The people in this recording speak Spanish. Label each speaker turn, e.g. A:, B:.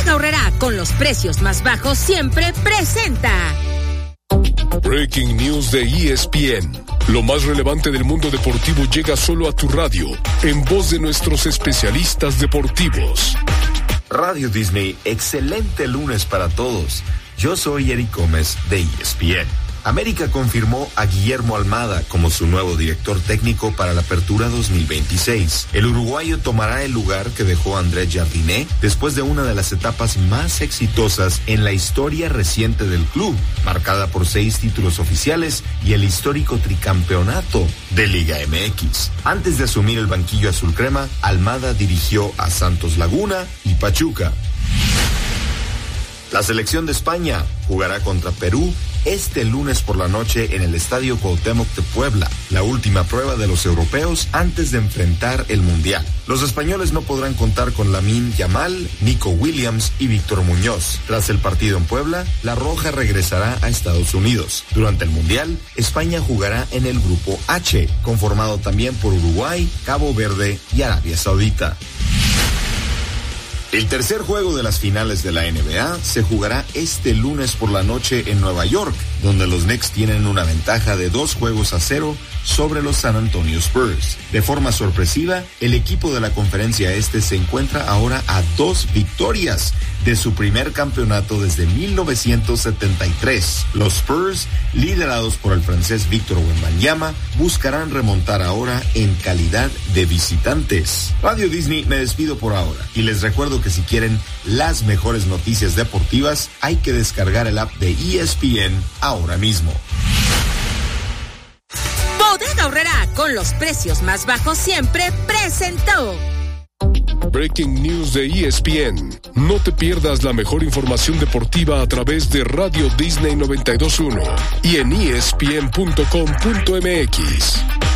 A: Bodega Aurrerá, con los precios más bajos siempre, presenta
B: Breaking News de ESPN. Lo más relevante del mundo deportivo llega solo a tu radio, en voz de nuestros especialistas deportivos.
C: Radio Disney, excelente lunes para todos. Yo soy Eric Gómez de ESPN. América confirmó a Guillermo Almada como su nuevo director técnico para la apertura 2026. El uruguayo tomará el lugar que dejó Andrés Jardiné después de una de las etapas más exitosas en la historia reciente del club, marcada por 6 títulos oficiales y el histórico tricampeonato de Liga MX. Antes de asumir el banquillo azul crema, Almada dirigió a Santos Laguna y Pachuca. La selección de España jugará contra Perú este lunes por la noche en el Estadio Cuauhtémoc de Puebla, la última prueba de los europeos antes de enfrentar el Mundial. Los españoles no podrán contar con Lamine Yamal, Nico Williams y Víctor Muñoz. Tras el partido en Puebla, la Roja regresará a Estados Unidos. Durante el Mundial, España jugará en el Grupo H, conformado también por Uruguay, Cabo Verde y Arabia Saudita. El tercer juego de las finales de la NBA se jugará este lunes por la noche en Nueva York, donde los Knicks tienen una ventaja de 2-0 sobre los San Antonio Spurs. De forma sorpresiva, el equipo de la Conferencia Este se encuentra ahora a 2 victorias de su primer campeonato desde 1973. Los Spurs, liderados por el francés Víctor Wembanyama, buscarán remontar ahora en calidad de visitantes. Radio Disney, me despido por ahora y les recuerdo que si quieren las mejores noticias deportivas, hay que descargar el app de ESPN ahora mismo.
A: Bodega Aurrerá, con los precios más bajos siempre, presentó
B: Breaking News de ESPN. No te pierdas la mejor información deportiva a través de Radio Disney 92.1 y en ESPN.com.mx.